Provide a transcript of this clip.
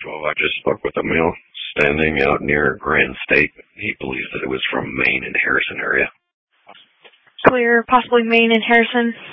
Oh, I just spoke with a male standing out near Grand State. He believes that it was from Maine and Harrison area. Clear, possibly Maine and Harrison.